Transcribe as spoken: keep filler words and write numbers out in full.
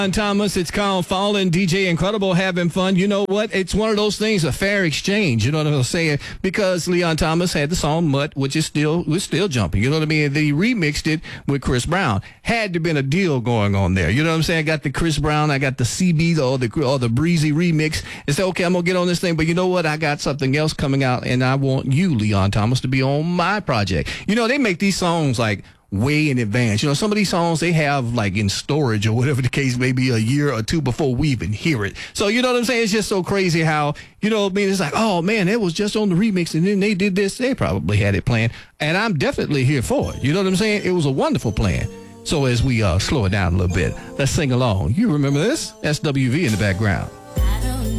Thomas, it's Carl Fallen, D J Incredible, having fun. You know what? It's one of those things, a fair exchange. You know what I'm saying? Because Leon Thomas had the song "Mutt," which is still was still jumping. You know what I mean? They remixed it with Chris Brown. Had to been a deal going on there. You know what I'm saying? I got the Chris Brown, I got the C B or the or the Breezy remix. And say, okay, I'm gonna get on this thing, but you know what? I got something else coming out, and I want you, Leon Thomas, to be on my project. You know, they make these songs like way in advance. You know, some of these songs they have like in storage or whatever the case may be a year or two before we even hear it. So, you know what I'm saying? It's just so crazy how, you know, I mean, it's like, oh man, it was just on the remix and then they did this. They probably had it planned. And I'm definitely here for it. You know what I'm saying? It was a wonderful plan. So as we uh, slow it down a little bit, let's sing along. You remember this? S W V in the background.